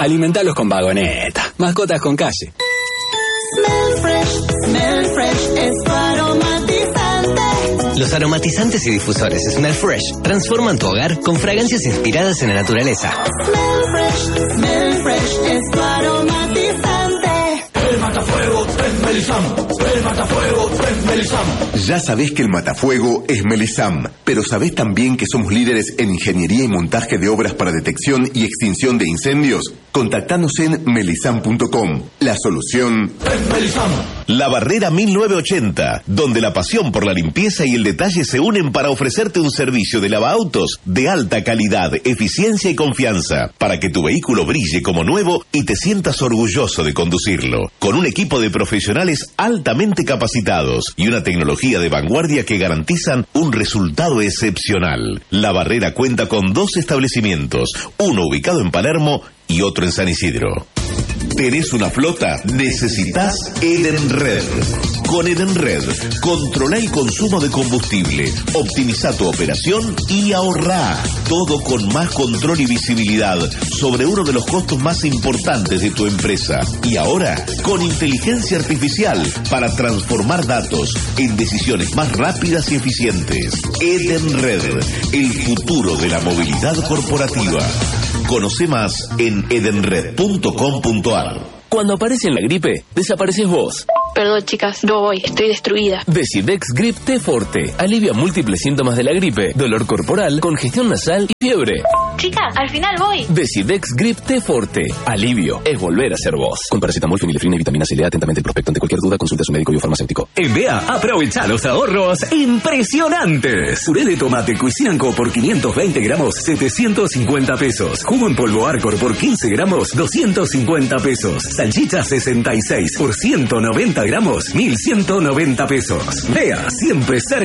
Alimentalos con Vagoneta. Mascotas con calle. Smell Fresh es tu aromatizante. Los aromatizantes y difusores Smell Fresh transforman tu hogar con fragancias inspiradas en la naturaleza. Smell Fresh es tu aromatizante. El matafuego es Melisam. El matafuego es Melisam. Ya sabés que el matafuego es Melisam, pero sabés también que somos líderes en ingeniería y montaje de obras para detección y extinción de incendios. Contactanos en melisam.com. La solución es Melisam. La Barrera 1980, donde la pasión por la limpieza y el detalle se unen para ofrecerte un servicio de lavaautos de alta calidad, eficiencia y confianza, para que tu vehículo brille como nuevo y te sientas orgulloso de conducirlo. Con un equipo de profesionales altamente capacitados y una tecnología de vanguardia que garantizan un resultado excepcional. La Barrera cuenta con 2 establecimientos, uno ubicado en Palermo y otro en San Isidro. ¿Tenés una flota? Necesitas Edenred. Con Edenred, controla el consumo de combustible, optimiza tu operación y ahorrá. Todo con más control y visibilidad sobre uno de los costos más importantes de tu empresa. Y ahora, con inteligencia artificial para transformar datos en decisiones más rápidas y eficientes. Edenred, el futuro de la movilidad corporativa. Conoce más en edenred.com.ar. Cuando aparece la gripe, desapareces vos. Perdón, chicas, yo voy, estoy destruida. Decidex Grip T Forte alivia múltiples síntomas de la gripe, dolor corporal, congestión nasal y fiebre. Chicas, al final voy. Decidex Grip T Forte. Alivio es volver a ser vos. Con paracetamol, fenilefrina y vitamina C. Lea atentamente el prospecto. Ante cualquier duda, consulte a su médico y o farmacéutico. En Bea, aprovecha los ahorros impresionantes. Puré de tomate Cuisinanco por 520 gramos, 750 pesos. Jugo en polvo Arcor por 15 gramos, 250 pesos. Salchicha 66 por 190 gramos, 1190 pesos. Bea, siempre cerca.